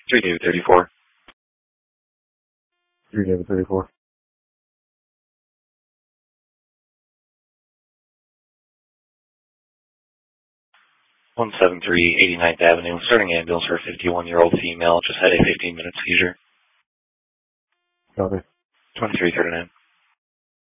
3 David 34. 3 David 34. One 89th Avenue, starting ambulance for a 51-year-old female, just had a 15-minute seizure. Copy. 2339.